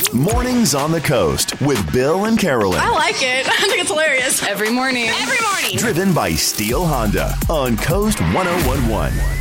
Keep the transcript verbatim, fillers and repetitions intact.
Mornings on the Coast with Bill and Carolyn. I like it. I think it's hilarious. Every morning. Every morning. Driven by Steel Honda on Coast one oh one one.